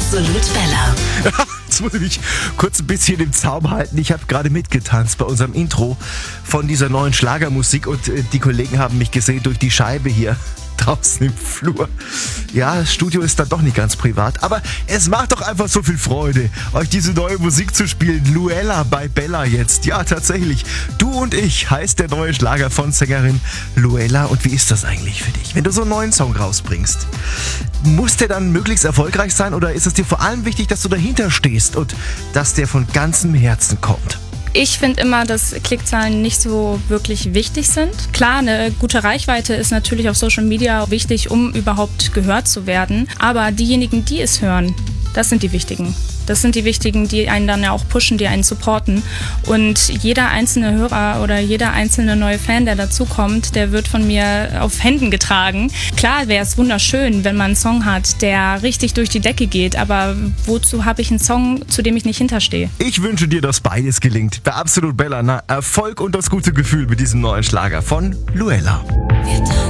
Absolut Bella. Jetzt muss ich mich kurz ein bisschen im Zaum halten. Ich habe gerade mitgetanzt bei unserem Intro von dieser neuen Schlagermusik und die Kollegen haben mich gesehen durch die Scheibe hier draußen im Flur. Ja, das Studio ist dann doch nicht ganz privat, aber es macht doch einfach so viel Freude, euch diese neue Musik zu spielen. Luella bei Bella jetzt. Ja, tatsächlich. Du und ich heißt der neue Schlager von Sängerin Luella. Und wie ist das eigentlich für dich, wenn du so einen neuen Song rausbringst? Muss der dann möglichst erfolgreich sein oder ist es dir vor allem wichtig, dass du dahinter stehst und dass der von ganzem Herzen kommt? Ich finde immer, dass Klickzahlen nicht so wirklich wichtig sind. Klar, eine gute Reichweite ist natürlich auf Social Media wichtig, um überhaupt gehört zu werden. Aber diejenigen, die es hören, das sind die Wichtigen. Das sind die Wichtigen, die einen dann ja auch pushen, die einen supporten. Und jeder einzelne Hörer oder jeder einzelne neue Fan, der dazukommt, der wird von mir auf Händen getragen. Klar wäre es wunderschön, wenn man einen Song hat, der richtig durch die Decke geht. Aber wozu habe ich einen Song, zu dem ich nicht hinterstehe? Ich wünsche dir, dass beides gelingt. Bei Absolut Bella, Erfolg und das gute Gefühl mit diesem neuen Schlager von Luella.